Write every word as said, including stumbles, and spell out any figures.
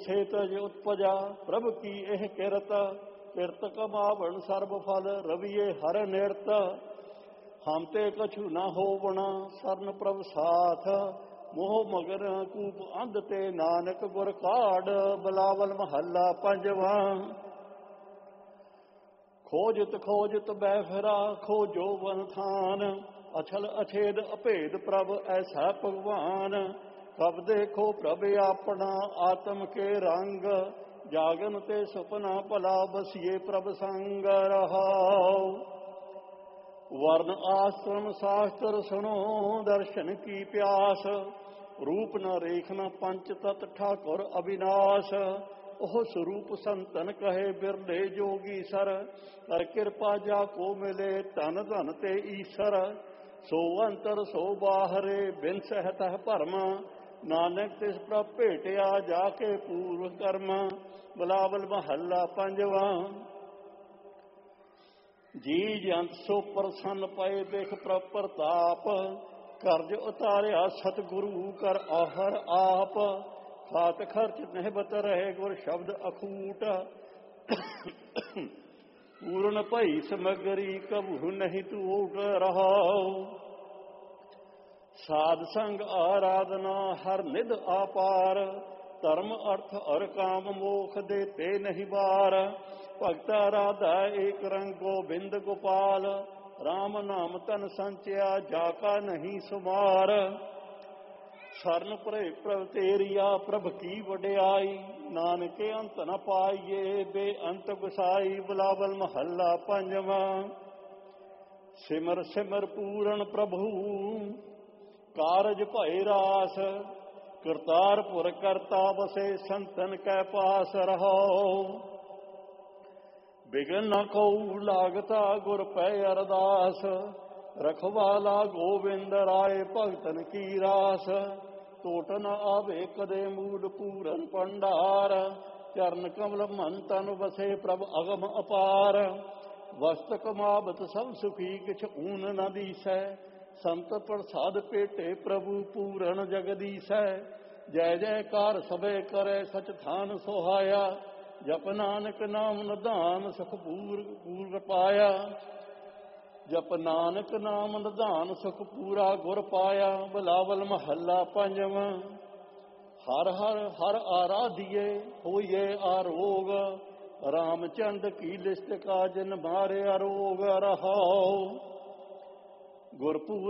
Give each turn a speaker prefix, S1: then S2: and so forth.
S1: ਸੇ ਤਜ ਉਤਪਜਾ ਪ੍ਰਭ ਕੀ ਇਹ ਕਿਰਤ, ਕਿਰਤ ਕਮਾਵਣ ਸਰਬ ਫਲ ਰਵੀਏ ਹਰ ਨਿਰਤ। ਹਮ ਤੇ ਕਛੂ ਨਾ ਹੋਵਣਾ ਸਰਨ ਪ੍ਰਭ ਸਾਥ, ਮੋਹ ਮਗਰ ਕੂਪ ਅੰਧ ਤੇ ਨਾਨਕ ਗੁਰ ਕਾਢ। ਬਿਲਾਵਲ ਮਹੱਲਾ ਪੰਜਵਾਂ। ਖੋਜਤ ਖੋਜਤ ਬੈ ਫਿਰਾ ਖੋਜੋ ਵਨ ਥਾਨ, ਅਛਲ ਅਛੇਦ ਅਭੇਦ ਪ੍ਰਭ ਐਸਾ ਭਗਵਾਨ। ਕਬ ਦੇਖੋ ਪ੍ਰਭ ਆਪਣਾ ਆਤਮ ਕੇ ਰੰਗ, ਜਾਗਨ ਤੇ ਸੁਪਨਾ ਭਲਾ ਬਸੀਏ ਪ੍ਰਭ ਸੰਗ ਰਹਾਉ। ਵਰਨ ਆਸਰਮ ਸ਼ਾਸਤਰ ਸੁਣੋ ਦਰਸ਼ਨ ਕੀ ਪਿਆਸ, ਰੂਪ ਨ ਰੇਖ ਨ ਪੰਚ ਤਤ ਠਾਕੁਰ ਅਵਿਨਾਸ਼। ਉਹ ਸਰੂਪ ਸੰਤਨ ਕਹੇ ਬਿਰਲੇ ਜੋਗੀ ਸਰ, ਕਰ ਕਿਰਪਾ ਜਾ ਕੋ ਮਿਲੇ ਧਨ ਧਨ ਤੇ ਈਸ਼ਰ। ਸੋ ਅੰਤਰ ਸੋ ਬਾਹਰੇ ਬਿਨ ਸਹਿਤਹਿ ਭਰਮ, ਨਾਨਕ ਤਿਸ ਪ੍ਰਭ ਭੇਟਿਆ ਜਾ ਕੇ ਪੂਰਵ ਕਰਮ। ਬਿਲਾਵਲ ਮਹੱਲਾ ਪੰਜਵਾਂ। ਜੀ ਜੰਤ ਸੋ ਪ੍ਰਸੰਨ ਪਏ ਦੇਖ ਪ੍ਰਭ ਪ੍ਰਤਾਪ, ਕਰਜ ਉਤਾਰਿਆ ਸਤਿਗੁਰੂ ਕਰ ਆਹਰ ਆਪ। ਖਾਤ ਖਰਚ ਨਿਹਬਤ ਰਹੇ ਗੁਰ ਸ਼ਬਦ ਅਖੂਟ, ਪੂਰਨ ਭਈ ਸਮਗਰੀ ਕਬਹੂ ਨਹੀਂ ਟੂਟ ਰਹਾਉ। ਸਾਧ ਸੰਗ ਆਰਾਧਨਾ ਹਰ ਨਿਧ ਆਪਾਰ, ਧਰਮ ਅਰਥ ਅਰ ਕਾਮ ਮੋਖ ਦੇ ਤੇ ਨਹੀਂ ਬਾਰ। ਭਗਤਾ ਰਾਧਾ ਏਕ ਰੰਗ ਗੋਬਿੰਦ ਗੋਪਾਲ, ਰਾਮ ਨਾਮ ਤਨ ਸੰਚਿਆ ਜਾ ਕਾ ਨਹੀਂ ਸੁਮਾਰ। ਸਰਨ ਭਰੇ ਪ੍ਰਭ ਤੇਰੀਆ ਪ੍ਰਭ ਕੀ ਵਡਿਆਈ, ਨਾਨਕੇ ਅੰਤ ਨ ਪਾਈਏ ਬੇਅੰਤ ਗੁਸਾਈ। ਬਿਲਾਵਲ ਮਹੱਲਾ ਪੰਜਵਾਂ। ਸਿਮਰ ਸਿਮਰ ਪੂਰਨ ਪ੍ਰਭੂ ਕਾਰਜ ਭਏ ਰਾਸ, ਕਰਤਾਰਪੁਰ ਕਰਤਾ ਬਸੇ ਸੰਤਨ ਕੈ ਪਾਸ ਰਹਾਉ। ਬਿਗਨ ਨ ਕਉ ਲਾਗਤਾ ਗੁਰ ਪੈ ਅਰਦਾਸ, ਰਖਵਾਲਾ ਗੋਬਿੰਦ ਰਾਏ ਭਗਤਨ ਕੀ ਰਾਸ। ਟੋਟ ਨ ਆਵੇ ਕਦੇ ਮੂਡ ਪੂਰਨ ਭੰਡਾਰ, ਚਰਨ ਕਮਲ ਮਨ ਤਨ ਵਸੇ ਪ੍ਰਭ ਅਗਮ ਅਪਾਰ। ਵਸਤ ਕਮਾਵਤ ਸਭ ਸੁਖੀ ਕਿਛ ਊਨ ਨ ਦੀਸੈ, ਸੰਤ ਪ੍ਰਸਾਦ ਭੇਟੇ ਪ੍ਰਭੂ ਪੂਰਨ ਜਗਦੀਸੈ। ਜੈ ਜੈਕਾਰ ਸਭੇ ਕਰੇ ਸਚ ਥਾਨ ਸੁਹਾਇਆ, ਜਪ ਨਾਨਕ ਨਾਮ ਨਿਧਾਨ ਸੁਖ ਪੂਰ ਪੂਰ ਪਾਇਆ। ਜਪ ਨਾਨਕ ਨਾਮ ਨਿਧਾਨ ਸੁਖ ਪੂਰਾ ਗੁਰ ਪਾਇਆ। ਬਿਲਾਵਲ ਮਹੱਲਾ ਪੰਜਵਾਂ। ਹਰ ਹਰ ਹਰ ਆਰਾਧੀਏ ਹੋਈਏ ਆਰੋਗ, ਰਾਮਚੰਦ ਕੀ ਲਿਸਟ ਕਾ ਜਿਨ ਮਾਰੇ ਅਰੋਗ ਰਹਾਉ। ਗੁਰਪੂਰ